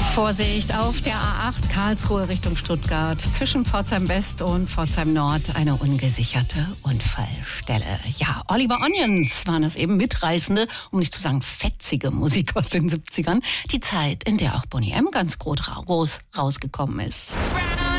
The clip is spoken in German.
Vorsicht, auf der A8 Karlsruhe Richtung Stuttgart. Zwischen Pforzheim West und Pforzheim Nord eine ungesicherte Unfallstelle. Ja, Oliver Onions waren das eben, mitreißende, um nicht zu sagen fetzige Musik aus den 70ern. Die Zeit, in der auch Boney M. ganz groß rausgekommen ist.